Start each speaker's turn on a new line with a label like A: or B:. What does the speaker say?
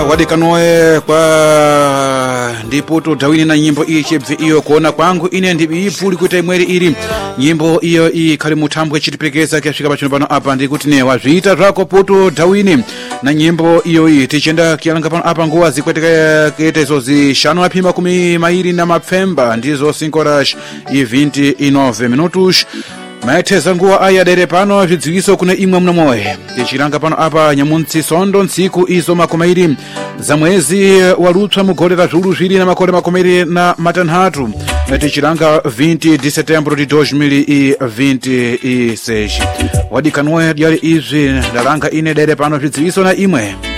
A: wadekanoe kwa ndiputo Dawini na nyimbo iyi chebve iyo kuona kwangu ine ndi ipuli kuti imweri iri nyimbo iyo ikhali mutambwe chitipekeza kyafika pachino pano apa ndikuti ne wazviita zvako puto Dawini na nyimbo iyo iyi tichenda kiyalanga pano apa nguwa zikweteka ketezo zishanu aphima kumi mairi na mapfemba ndizo 5 horas e 29 minutos maetheza nguwa aya dere pano zvidziwiso kune imwe mnamoye tichilanga pano apa nyamuntsi sondo ntsiku izo makomairi za mwezi walutswa mugolera zulu zviri na makole makomairi na matanhatu tichilanga 20 de setembro de 2026 wadikanoe dyali izvi ndalanga ine dere pano zvidziwiso na imwe